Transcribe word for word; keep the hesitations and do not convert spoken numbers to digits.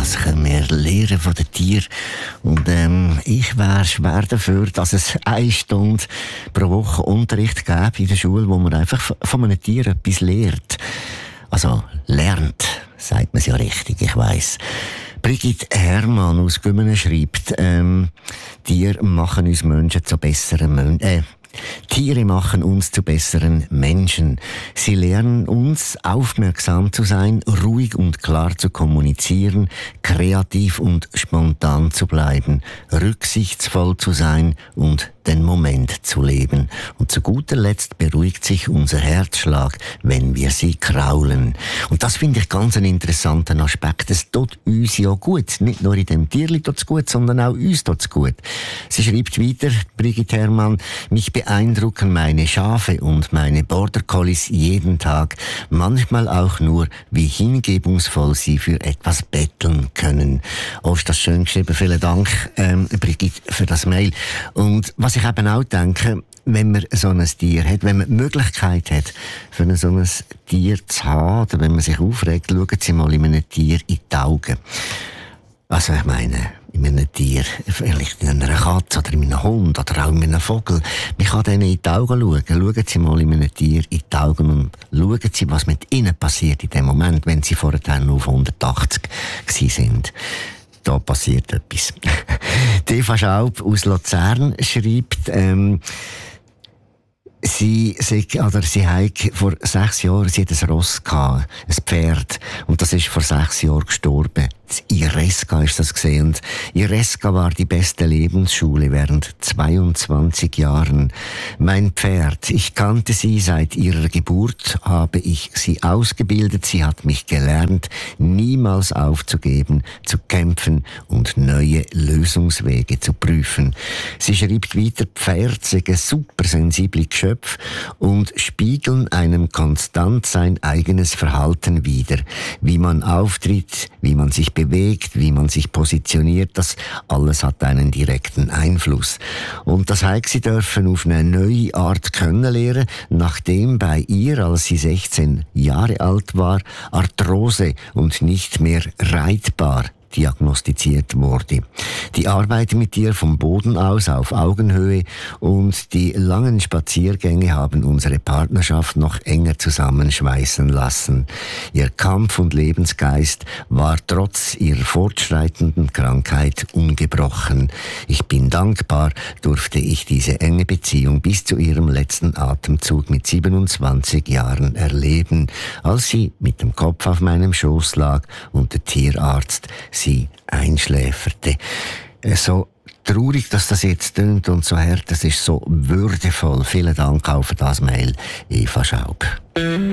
Was können wir lernen von den Tieren? Und ähm, ich wäre schwer dafür, dass es eine Stunde pro Woche Unterricht gäbe in der Schule, wo man einfach von einem Tier etwas lernt. Also lernt, sagt man es ja richtig, ich weiss. Brigitte Herrmann aus Gümmenen schreibt, ähm, Tiere machen uns Menschen zu besseren Menschen. Äh, Tiere machen uns zu besseren Menschen. Sie lernen uns, aufmerksam zu sein, ruhig und klar zu kommunizieren, kreativ und spontan zu bleiben, rücksichtsvoll zu sein und den Moment zu leben. Und zu guter Letzt beruhigt sich unser Herzschlag, wenn wir sie kraulen. Und das finde ich ganz einen interessanten Aspekt. Es tut uns ja gut. Nicht nur in dem Tierli tut es gut, sondern auch uns tut es gut. Sie schreibt weiter, Brigitte Herrmann, mich beeindrucken meine Schafe und meine Border Collies jeden Tag. Manchmal auch nur, wie hingebungsvoll sie für etwas betteln können. Oh, ist das schön geschrieben. Vielen Dank, ähm, Brigitte, für das Mail. Und was ich eben auch denke, wenn man so ein Tier hat, wenn man die Möglichkeit hat, für ein so ein Tier zu haben, oder wenn man sich aufregt, schauen Sie mal in einem Tier in die Augen. Also ich meine, in einem Tier, vielleicht in einer Katze oder in einem Hund oder auch in einem Vogel, man kann denen in die Augen schauen. Schauen Sie mal in einem Tier in die Augen und schauen Sie, was mit ihnen passiert in dem Moment, wenn sie vorher auf hundertachtzig gewesen sind. Da passiert etwas. Die Eva Schaub aus Luzern schreibt, ähm, sie, sie, oder sie hat vor sechs Jahren, sie hat ein Ross gehabt, ein Pferd, und das ist vor sechs Jahren gestorben. Ireska ist das gesehen. Und Ireska war die beste Lebensschule während zweiundzwanzig Jahren. Mein Pferd, ich kannte sie seit ihrer Geburt, habe ich sie ausgebildet, sie hat mich gelernt, niemals aufzugeben, zu kämpfen und neue Lösungswege zu prüfen. Sie schreibt weiter, Pferd seien supersensible Geschöpfe und spiegeln einem konstant sein eigenes Verhalten wider. Wie man auftritt, wie man sich bewegt, wie man sich positioniert, das alles hat einen direkten Einfluss. Und das heißt, sie dürfen auf eine neue Art kennenlernen, nachdem bei ihr, als sie sechzehn Jahre alt war, Arthrose und nicht mehr reitbar diagnostiziert wurde. Die Arbeit mit ihr vom Boden aus auf Augenhöhe und die langen Spaziergänge haben unsere Partnerschaft noch enger zusammenschweißen lassen. Ihr Kampf- und Lebensgeist war trotz ihrer fortschreitenden Krankheit ungebrochen. Ich bin dankbar, durfte ich diese enge Beziehung bis zu ihrem letzten Atemzug mit siebenundzwanzig Jahren erleben, als sie mit dem Kopf auf meinem Schoß lag und der Tierarzt sie einschläferte. So traurig, dass das jetzt tönt und so hart, das ist so würdevoll. Vielen Dank auch für das Mail, Eva Schaub.